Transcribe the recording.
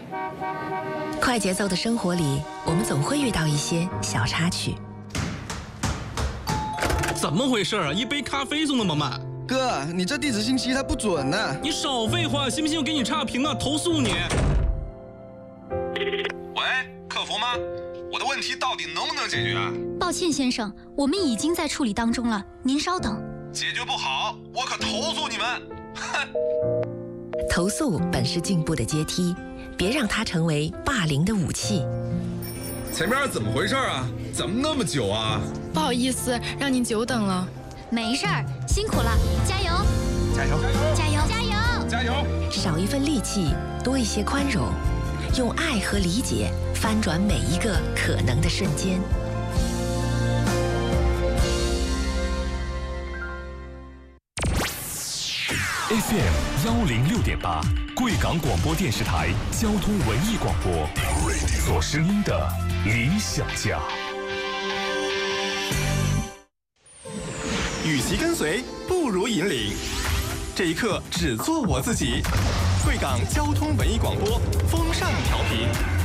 快节奏的生活里，我们总会遇到一些小插曲。 怎么回事啊？一杯咖啡送那么慢？ 哥，你这地址信息它不准呢。 你少废话，信不信我给你差评啊？投诉你！ 喂，客服吗？我的问题到底能不能解决？ 抱歉，先生，我们已经在处理当中了，您稍等。 解决不好，我可投诉你们！哼！ 投诉本是进步的阶梯，别让它成为霸凌的武器。 前面怎么回事啊？怎么那么久啊？ 不好意思，让您久等了。 没事儿，辛苦了，加油！ 加油！ 加油！加油！ 加油！ 少一份戾气，多一些宽容，用爱和理解翻转每一个可能的瞬间。 FM 106.8，贵港广播电视台交通文艺广播，做声音的理想家。 与其跟随，不如引领。这一刻，只做我自己。贵港交通文艺广播，风尚调频。